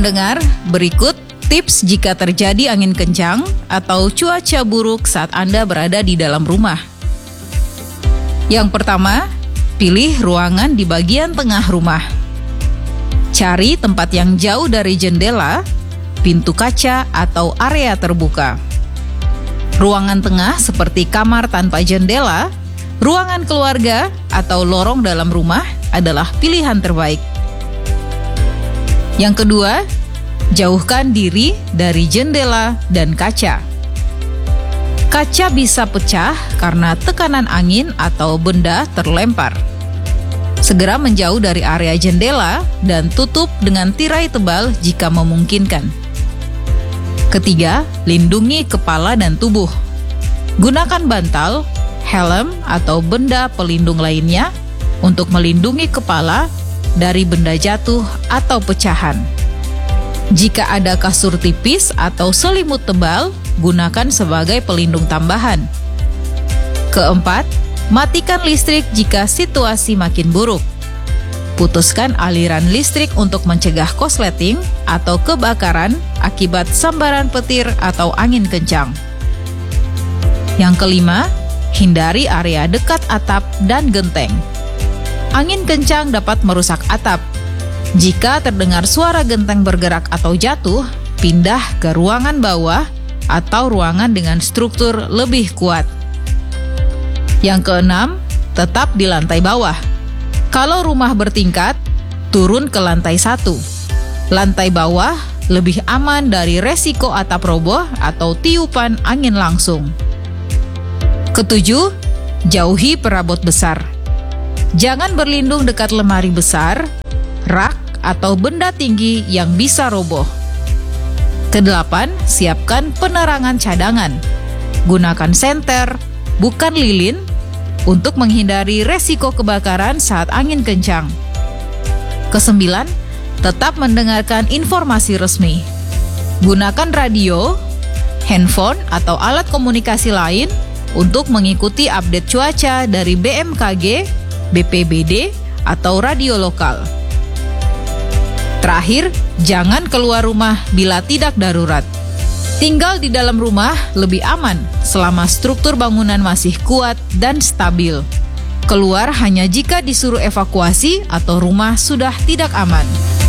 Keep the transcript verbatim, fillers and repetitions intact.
pendengar, berikut tips jika terjadi angin kencang atau cuaca buruk saat Anda berada di dalam rumah. Yang pertama, pilih ruangan di bagian tengah rumah. Cari tempat yang jauh dari jendela, pintu kaca, atau area terbuka. Ruangan tengah seperti kamar tanpa jendela, ruangan keluarga, atau lorong dalam rumah adalah pilihan terbaik. Yang kedua, jauhkan diri dari jendela dan kaca. Kaca bisa pecah karena tekanan angin atau benda terlempar. Segera menjauh dari area jendela dan tutup dengan tirai tebal jika memungkinkan. Ketiga, lindungi kepala dan tubuh. Gunakan bantal, helm, atau benda pelindung lainnya untuk melindungi kepala dari benda jatuh atau pecahan. Jika ada kasur tipis atau selimut tebal, gunakan sebagai pelindung tambahan. Keempat, matikan listrik jika situasi makin buruk. Putuskan aliran listrik untuk mencegah korsleting atau kebakaran akibat sambaran petir atau angin kencang. Yang kelima, hindari area dekat atap dan genteng. Angin kencang dapat merusak atap. Jika terdengar suara genteng bergerak atau jatuh, pindah ke ruangan bawah atau ruangan dengan struktur lebih kuat. Yang keenam, tetap di lantai bawah. Kalau rumah bertingkat, turun ke lantai satu. Lantai bawah lebih aman dari resiko atap roboh atau tiupan angin langsung. Ketujuh, jauhi perabot besar. Jangan berlindung dekat lemari besar, rak, atau benda tinggi yang bisa roboh. Kedelapan, siapkan penerangan cadangan. Gunakan senter, bukan lilin, untuk menghindari resiko kebakaran saat angin kencang. Kesembilan, tetap mendengarkan informasi resmi. Gunakan radio, handphone, atau alat komunikasi lain untuk mengikuti update cuaca dari B M K G, B P B D, atau radio lokal. Terakhir, jangan keluar rumah bila tidak darurat. Tinggal di dalam rumah lebih aman selama struktur bangunan masih kuat dan stabil. Keluar hanya jika disuruh evakuasi atau rumah sudah tidak aman.